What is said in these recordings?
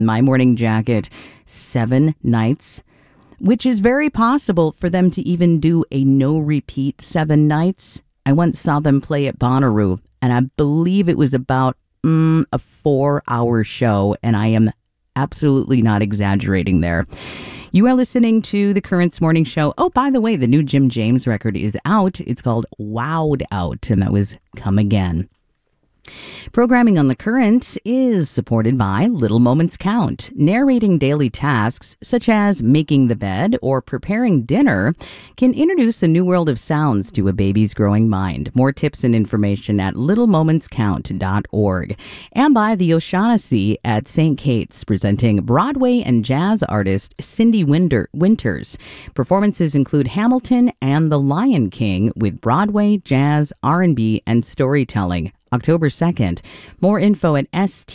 My Morning Jacket 7 nights, which is very possible for them to even do a no repeat 7 nights. I once saw them play at Bonnaroo, and I believe it was about a 4-hour show, and I am absolutely not exaggerating there. You are listening to the Currents Morning Show. Oh, by the way, the new Jim James record is out. It's called Wowed Out, and that was Come Again. Programming on The Current is supported by Little Moments Count. Narrating daily tasks such as making the bed or preparing dinner can introduce a new world of sounds to a baby's growing mind. More tips and information at littlemomentscount.org. And by the O'Shaughnessy at St. Kate's, presenting Broadway and jazz artist Cindy Winters. Performances include Hamilton and The Lion King with Broadway, jazz, R&B, and storytelling. October 2nd. More info at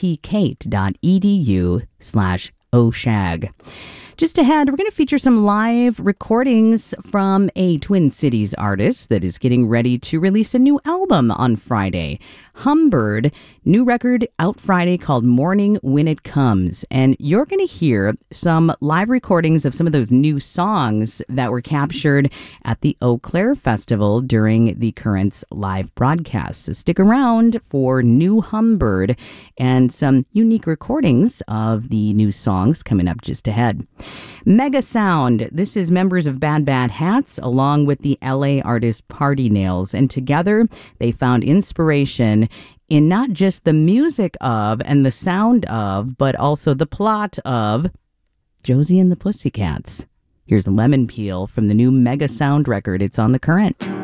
stkate.edu/oshag. Just ahead, we're going to feature some live recordings from a Twin Cities artist that is getting ready to release a new album on Friday. Humbird, new record out Friday called Morning When It Comes. And you're going to hear some live recordings of some of those new songs that were captured at the Eau Claire Festival during the Currents live broadcast. So stick around for new Humbird and some unique recordings of the new songs coming up just ahead. Mega Sound. This is members of Bad Bad Hats along with the LA artist Party Nails. And together they found inspiration in not just the music of and the sound of, but also the plot of Josie and the Pussycats. Here's Lemon Peel from the new Mega Sound record. It's on The Current.